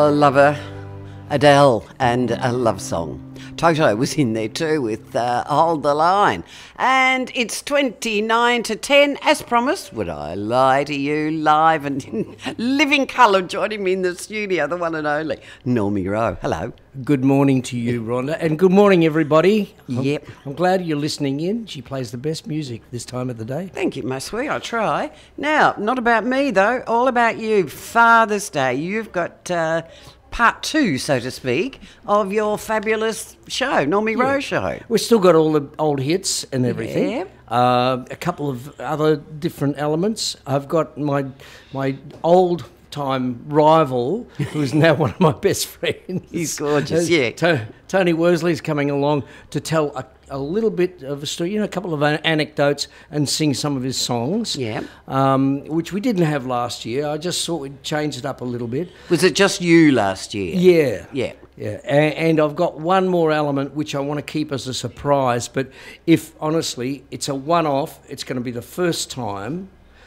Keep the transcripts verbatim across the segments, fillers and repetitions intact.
lover, Adele, and a love song. Toto was in there too with uh, Hold the Line. And it's twenty-nine to ten, as promised. Would I lie to you? Live and in living colour, joining me in the studio, the one and only Normie Rowe. Hello. Good morning to you, Rhonda, and good morning, everybody. I'm, Yep. I'm glad you're listening in. She plays the best music this time of the day. Thank you, my sweet. I try. Now, not about me, though. All about you. Father's Day. You've got... Uh, part two, so to speak, of your fabulous show, Normie yeah. Rowe Show. We've still got all the old hits and everything. Yeah. Uh, a couple of other different elements. I've got my my old time rival, who is now one of my best friends. He's gorgeous, uh, yeah. To- Tony Worsley's coming along to tell a, a little bit of a story, you know, a couple of anecdotes and sing some of his songs. Yeah. Um, which we didn't have last year. I just thought we'd change it up a little bit. Was it just you last year? Yeah. Yeah. Yeah, and, and I've got one more element which I want to keep as a surprise, but if, honestly, it's a one-off, it's going to be the first time,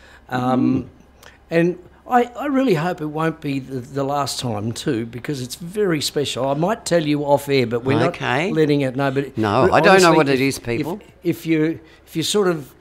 um, mm. and I, I really hope it won't be the, the last time too, because it's very special. I might tell you off air, but we're okay. not letting it know. But no, but I don't know what if, it is, people. If, if you if you sort of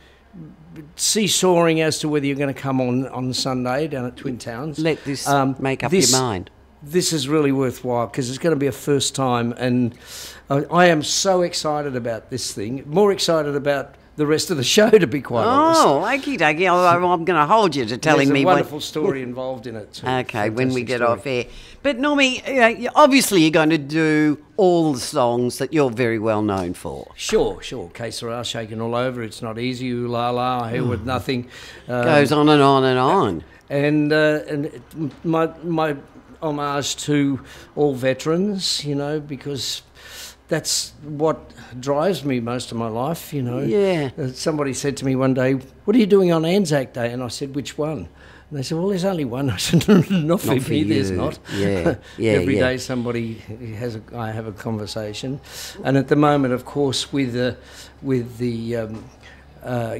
seesawing as to whether you're going to come on on Sunday down at Twin Towns, let this um, make up this, your mind. This is really worthwhile because it's going to be a first time, and I, I am so excited about this thing. More excited about the rest of the show, to be quite honest. Oh, okie dokie. I'm going to hold you to telling There's me. a wonderful when... story involved in it too. Okay, when we get story. off air. But Normie, uh, obviously you're going to do all the songs that you're very well known for. Sure, sure. Que sera, shaking all over. It's not easy. Ooh la la. Here with nothing. Um, Goes on and on and on. And uh, and my my homage to all veterans, you know, because that's what drives me most of my life, you know. Yeah. Uh, somebody said to me one day, "What are you doing on Anzac Day?" And I said, "Which one?" And they said, "Well, there's only one." I said, "Not for, not for me, there's not." Yeah, yeah, Every yeah. day somebody has a, I have a conversation. And at the moment, of course, with the, with the, um, uh,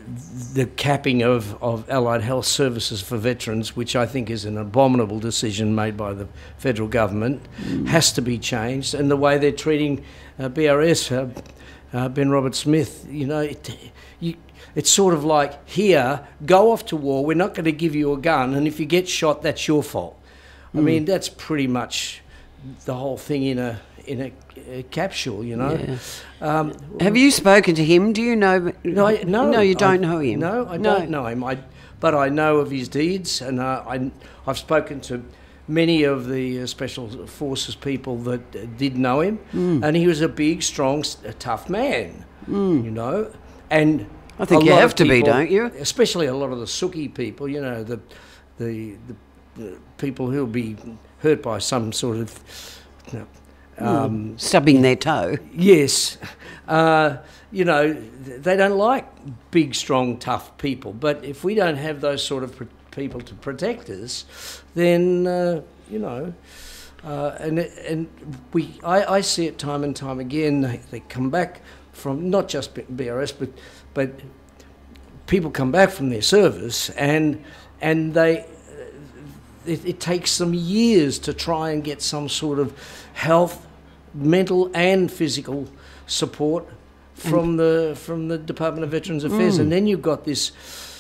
the capping of, of allied health services for veterans, which I think is an abominable decision made by the federal government, mm. has to be changed. And the way they're treating uh, B R S, uh, uh, Ben Robert Smith, you know, it, you, it's sort of like, here, go off to war, we're not going to give you a gun, and if you get shot, that's your fault. Mm. I mean, that's pretty much the whole thing in a in a, a capsule, you know. Yeah. Um, Have you spoken to him? Do you know? No, I, no, no, you don't I, know him. No, I no. don't know him. I, but I know of his deeds, and uh, I, I've spoken to many of the uh, Special Forces people that uh, did know him, mm. and he was a big, strong, a tough man, mm. you know. And I think you have to be, don't you? Especially a lot of the Suki people, you know, the the, the, the people who'll be hurt by some sort of... You know, um, mm. stubbing their toe. Yes. Uh, you know, they don't like big, strong, tough people. But if we don't have those sort of pr- people to protect us, then, uh, you know... Uh, and and we, I, I see it time and time again. They, they come back from not just B R S, but but people come back from their service, and and they it, it takes them years to try and get some sort of health, mental and physical support from and the from the Department of Veterans Affairs, mm. and then you've got this.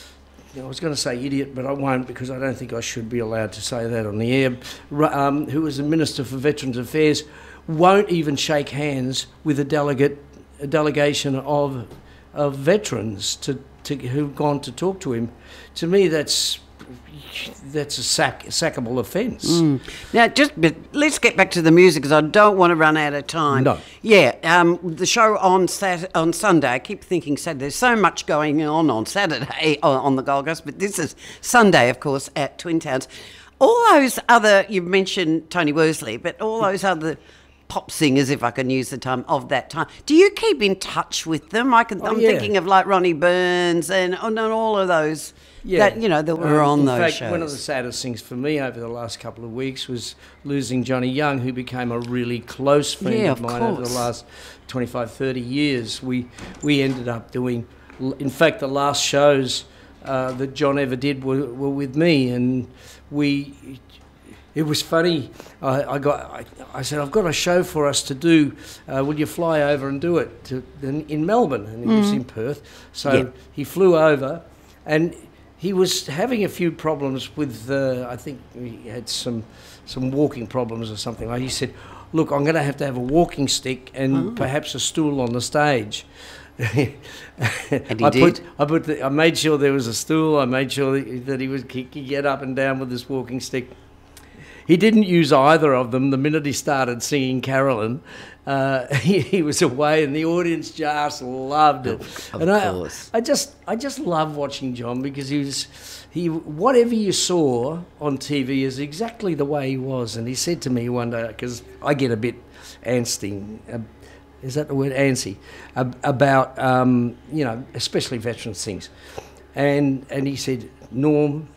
I was going to say idiot, but I won't because I don't think I should be allowed to say that on the air, um, who was the Minister for Veterans Affairs, won't even shake hands with a delegate, a delegation of of veterans to, to who've gone to talk to him. To me, that's that's a sack, sackable offence. Mm. Now, just but let's get back to the music because I don't want to run out of time. No. Yeah, um, the show on Sat- on Sunday, I keep thinking Saturday, there's so much going on on Saturday on the Gold Coast, but this is Sunday, of course, at Twin Towns. All those other, you mentioned Tony Worsley, but all those other pop singers, if I can use the term, of that time. Do you keep in touch with them? I can, oh, I'm yeah. thinking of like Ronnie Burns and, and all of those. Yeah. That, you know, that were um, on in those fact, shows. One of the saddest things for me over the last couple of weeks was losing Johnny Young, who became a really close friend yeah, of mine of over the last twenty-five, thirty years. We we ended up doing, in fact, the last shows uh, that John ever did were, were with me, and we it was funny. I, I got. I, I said, I've got a show for us to do. Uh, will you fly over and do it to, in, in Melbourne? And he mm. was in Perth, so yep. he flew over, and he was having a few problems with. Uh, I think he had some some walking problems or something. Like he said, "Look, I'm going to have to have a walking stick and oh. perhaps a stool on the stage." And he I did. Put, I put. The, I made sure there was a stool. I made sure that he would he could get up and down with his walking stick. He didn't use either of them. The minute he started singing Carolyn, uh, he, he was away, and the audience just loved it. Of, of and I, course. I just, I just love watching John because he was, he whatever you saw on T V is exactly the way he was. And he said to me one day, because I get a bit antsy. Uh, Is that the word, antsy, about, um, you know, especially veterans things. And and he said, Norm,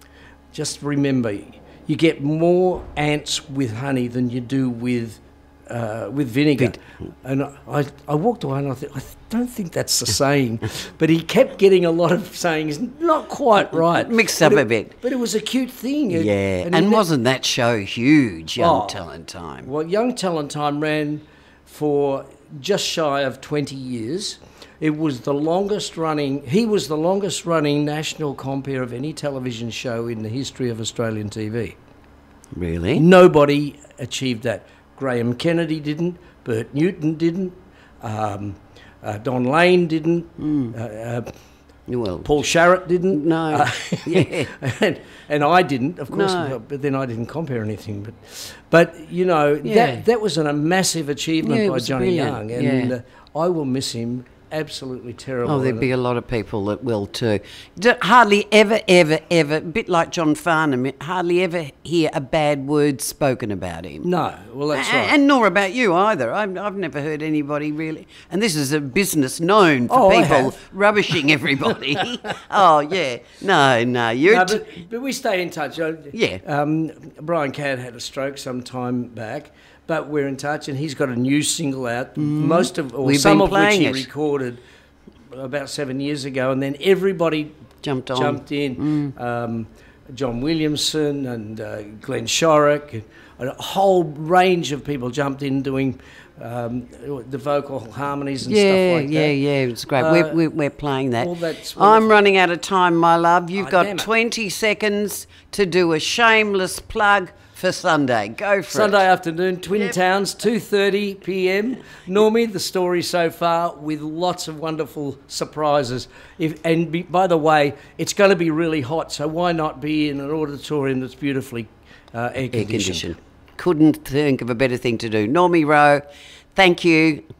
just remember, you get more ants with honey than you do with uh, with vinegar. And I, I walked away and I thought, I don't think that's the saying. But he kept getting a lot of sayings, not quite right. Mixed up it, a bit. But it was a cute thing. Yeah, and, and wasn't that show huge, Young oh, Talent Time? Well, Young Talent Time ran for just shy of twenty years. It was the longest running, he was the longest running national compere of any television show in the history of Australian T V. Really? Nobody achieved that. Graham Kennedy didn't, Bert Newton didn't, um, uh, Don Lane didn't, mm. uh, uh, well, Paul Sharrett didn't. No. Uh, yeah. and, and I didn't, of course, No. but then I didn't compare anything. But, but you know, Yeah. that that was an, a massive achievement Yeah, it by was Johnny brilliant. Young, and Yeah. uh, I will miss him absolutely terrible. Oh, there'd be a lot of people that will too. D- hardly ever, ever, ever, a bit like John Farnham, hardly ever hear a bad word spoken about him. No, well, that's A- right. And nor about you either. I've, I've never heard anybody really. And this is a business known for Oh, I people have. rubbishing everybody. Oh, yeah. No, no. You're No, t- but, but we stay in touch. Uh, Yeah. Um, Brian Cadd had a stroke some time back, but we're in touch, and he's got a new single out. Most of, or We've some been of which playing he it. recorded about seven years ago, and then everybody Jumped on. jumped in. Um, John Williamson and uh, Glenn Shorrock, and a whole range of people jumped in doing um, the vocal harmonies and yeah, stuff like yeah, that. yeah, it's great. Uh, we're, we're, we're playing that. well, that's I'm wonderful. running out of time, my love. You've Oh, got damn it. twenty seconds to do a shameless plug for Sunday. Go for Sunday it. afternoon, Twin Yep. Towns, two thirty p m. Normie, the story so far, with lots of wonderful surprises. If, and be, by the way, it's going to be really hot, so why not be in an auditorium that's beautifully uh, air Air conditioned? conditioned. Couldn't think of a better thing to do. Normie Rowe, thank you.